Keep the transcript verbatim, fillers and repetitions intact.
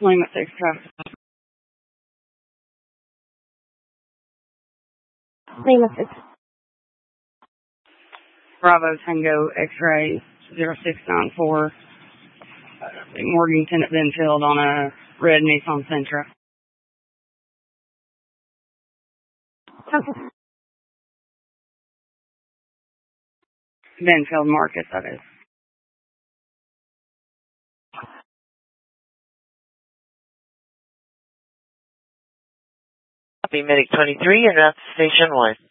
Lima six traffic. Lima six. Bravo Tango X-ray zero six nine four. Morganton at Benfield on a red Nissan Sentra. Okay. Benfield Market, that is. Copy, Medic twenty-three, and route to Station one.